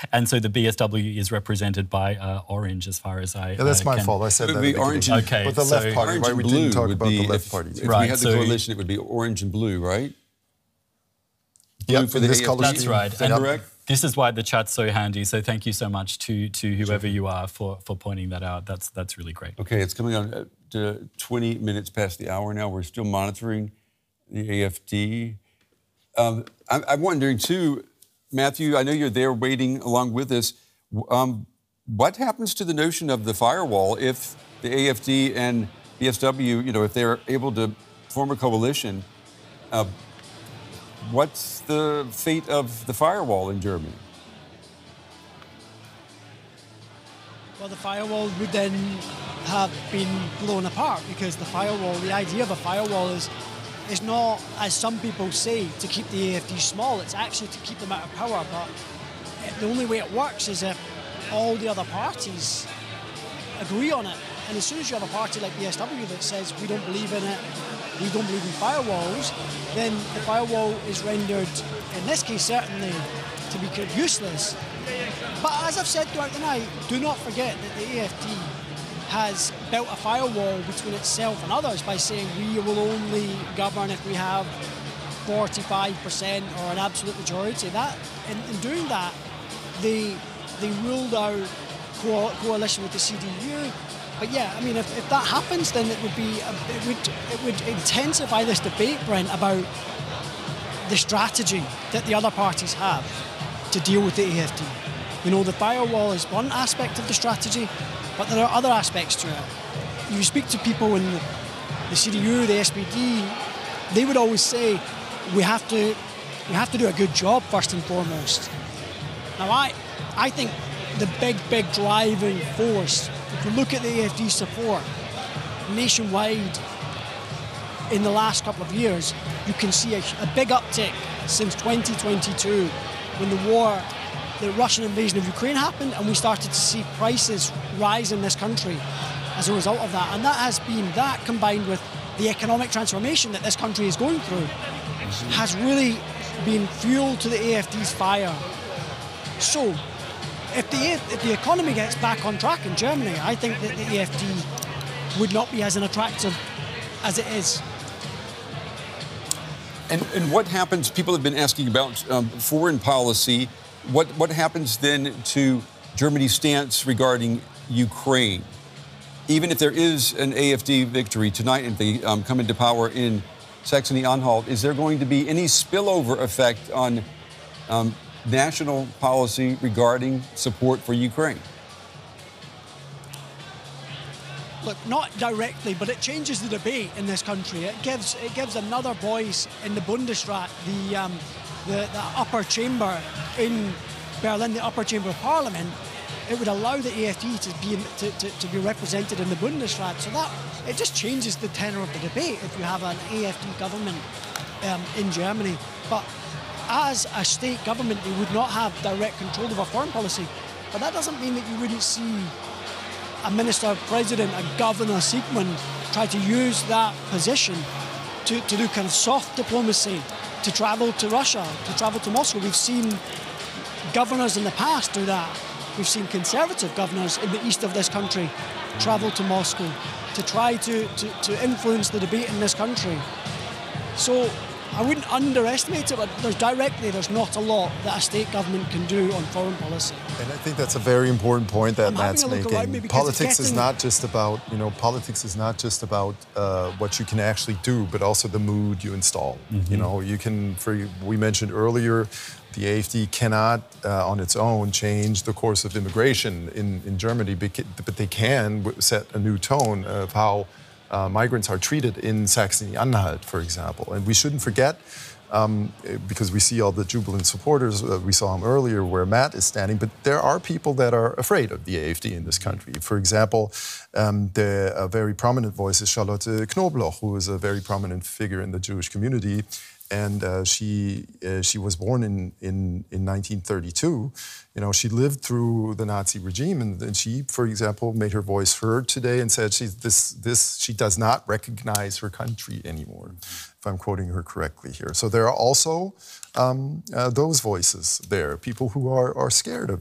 And so the BSW is represented by Orange, as far as I Yeah, that's my fault. I said that. It would be orange and, okay, but the left party, orange why and we blue didn't talk would about be, the left if, parties. if Right, we had the so- coalition, it would be orange and blue, right? Yeah, for the this AFD. color That's scheme. right. And correct? This is why the chat's so handy. So thank you so much to whoever you are for pointing that out. That's really great. Okay, it's coming on to 20 minutes past the hour now. We're still monitoring the AFD. I'm wondering, too, Matthew, I know you're there waiting along with us. What happens to the notion of the firewall if the AFD and BSW, if they're able to form a coalition? What's the fate of the firewall in Germany? Well, the firewall would then have been blown apart, because the idea of a firewall is not, as some people say, to keep the AFD small. It's actually to keep them out of power. But the only way it works is if all the other parties agree on it. And as soon as you have a party like BSW that says we don't believe in it, we don't believe in firewalls, then the firewall is rendered, in this case certainly, to be useless. But as I've said throughout the night, do not forget that the AFD has built a firewall between itself and others by saying we will only govern if we have 45% or an absolute majority. That in doing that, they ruled out coalition with the CDU. But yeah, I mean, if that happens, then it would intensify this debate, Brent, about the strategy that the other parties have to deal with the AFD. The firewall is one aspect of the strategy, but there are other aspects to it. You speak to people in the CDU, the SPD, they would always say we have to do a good job first and foremost. Now, I think the big driving force, if you look at the AFD support nationwide in the last couple of years, you can see a big uptick since 2022 when the Russian invasion of Ukraine happened, and we started to see prices rise in this country as a result of that. And that combined with the economic transformation that this country is going through has really been fuel to the AFD's fire. So if the economy gets back on track in Germany, I think that the AFD would not be as unattractive as it is. And what happens, people have been asking about foreign policy. What happens then to Germany's stance regarding Ukraine? Even if there is an AFD victory tonight and they come into power in Saxony-Anhalt, is there going to be any spillover effect on national policy regarding support for Ukraine? Look, not directly, but it changes the debate in this country. It gives another voice in the Bundesrat, the upper chamber in Berlin, the upper chamber of parliament. It would allow the AFD to be represented in the Bundesrat. So that it just changes the tenor of the debate if you have an AFD government in Germany. But as a state government, they would not have direct control over foreign policy. But that doesn't mean that you wouldn't see a minister, president, a governor, Sigmund, try to use that position to do kind of soft diplomacy, to travel to Russia, to travel to Moscow. We've seen governors in the past do that. We've seen conservative governors in the east of this country travel to Moscow to try to influence the debate in this country. So I wouldn't underestimate it, but there's not a lot that a state government can do on foreign policy. And I think that's a very important point that Matt's making. Politics is not just about, what you can actually do, but also the mood you install. Mm-hmm. We mentioned earlier, the AfD cannot, on its own, change the course of immigration in Germany, but they can set a new tone of how migrants are treated in Saxony-Anhalt, for example. And we shouldn't forget, because we see all the jubilant supporters, we saw them earlier where Matt is standing, but there are people that are afraid of the AfD in this country. For example, a very prominent voice is Charlotte Knobloch, who is a very prominent figure in the Jewish community. And she was born in 1932. She lived through the Nazi regime, and she, for example, made her voice heard today and said she does not recognize her country anymore, if I'm quoting her correctly here. So there are also those voices there, people who are scared of